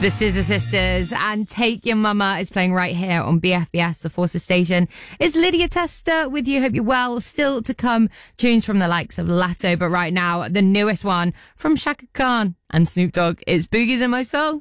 The Scissor Sisters and Take Your Mama is playing right here on BFBS, the Forces station. It's Lydia Tester with you. Hope you're well. Still to come, tunes from the likes of Latto, but right now, the newest one from Shaka Khan and Snoop Dogg. It's Boogies in My Soul.